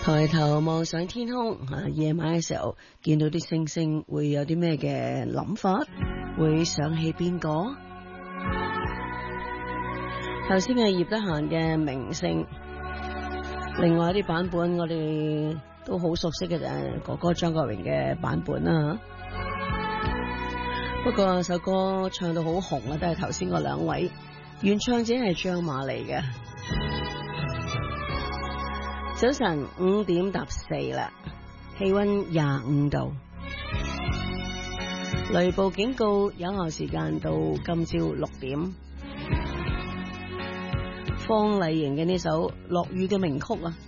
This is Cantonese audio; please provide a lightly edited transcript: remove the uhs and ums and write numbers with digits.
抬頭望上天空，夜晚嘅時候見到啲星星，會有啲咩嘅諗法？會想起邊個？頭先係葉德嫻嘅明星，另外一啲版本我哋都好熟悉嘅就係哥哥張國榮嘅版本啦。不過首歌唱到好紅啊，都係頭先嗰兩位，原唱者係張瑪莉嘅。早晨5:04啦，氣溫25度，雷暴警告有效時間到今朝6點。方麗瑩嘅呢首落雨嘅名曲啊，